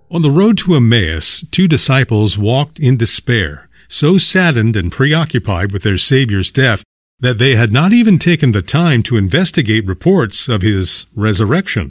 On the road to Emmaus, two disciples walked in despair, so saddened and preoccupied with their Savior's death that they had not even taken the time to investigate reports of his resurrection.